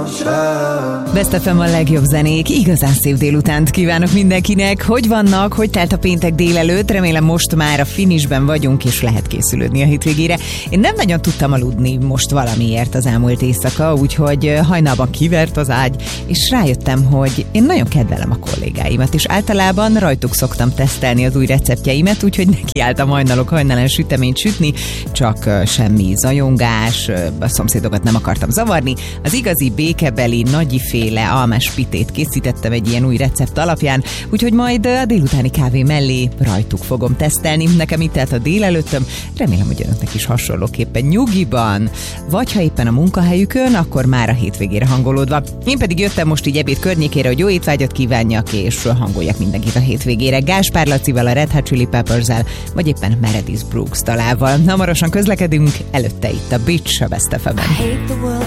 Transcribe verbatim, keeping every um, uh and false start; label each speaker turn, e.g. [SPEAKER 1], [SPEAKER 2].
[SPEAKER 1] Best ef em a legjobb zenék, igazán szép délutánt kívánok mindenkinek. Hogy vannak, hogy telt a péntek délelőtt? Remélem most már a finishben vagyunk, és lehet készülődni a hétvégére. Én nem nagyon tudtam aludni most valamiért az elmúlt éjszaka, úgyhogy hajnalban kivert az ágy, és rájöttem, hogy én nagyon kedvelem a kollégáimat, és általában rajtuk szoktam tesztelni az új receptjeimet, úgyhogy nekiálltam hajnalok hajnalán süteményt sütni, csak semmi zajongás, a szomszédokat nem akartam zavarni. Az igazi békebeli, nagyiféle almás pitét készítettem egy ilyen új recept alapján, úgyhogy majd a délutáni kávé mellé rajtuk fogom tesztelni. Nekem itt telt a délelőttöm, remélem, hogy önöknek is hasonlóképpen nyugiban, vagy ha éppen a munkahelyükön, akkor már a hétvégére hangolódva. Én pedig jöttem most így ebéd környékére, hogy jó étvágyat kívánjak, és hangoljak mindenkit a hétvégére. Gáspár Lacival, a Red Hot Chili Peppers-el, vagy éppen Meredith Brooks dalával. Hamarosan közlekedünk, előtte itt a Bitch a Best ef em-en.